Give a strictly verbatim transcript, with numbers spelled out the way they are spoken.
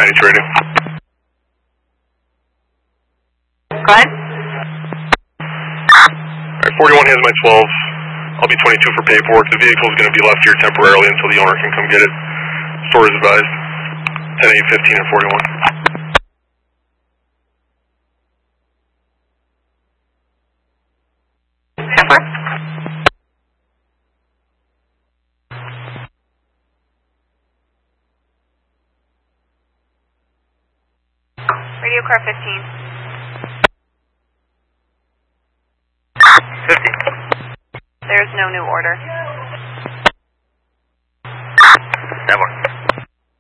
ninety-two radio. Go ahead. Alright, forty-one has my twelve. I'll be twenty-two for paperwork. The vehicle is going to be left here temporarily until the owner can come get it. Store is advised. ten eight fifteen and forty-one. Radio car fifteen. fifty. There's no new order. That one.